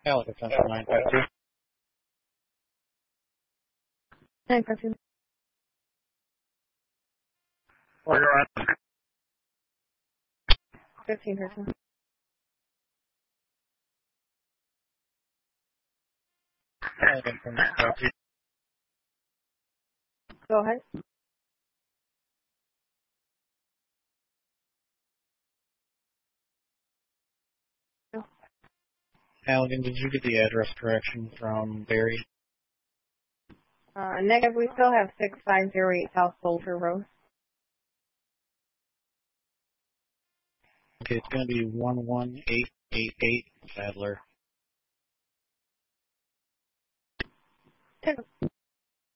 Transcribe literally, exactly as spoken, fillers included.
Alec, Central nine five two. nine five two. Or you're on. fifteen percent. Alec, Central nine five two. Go ahead. No. Alec, did you get the address correction from Barry? Uh, negative, we still have six five zero eight South Soldier Road. Okay, it's going to be one one eight eight eight Sadler. Ten.